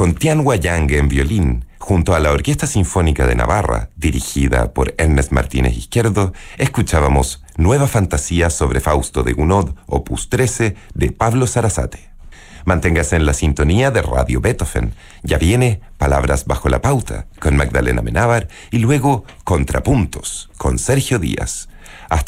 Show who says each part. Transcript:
Speaker 1: Con Tian Wayang en violín, junto a la Orquesta Sinfónica de Navarra, dirigida por Ernest Martínez Izquierdo, escuchábamos Nueva Fantasía sobre Fausto de Gounod, opus 13, de Pablo Sarasate. Manténgase en la sintonía de Radio Beethoven. Ya viene Palabras bajo la pauta, con Magdalena Menábar, y luego Contrapuntos, con Sergio Díaz. Hasta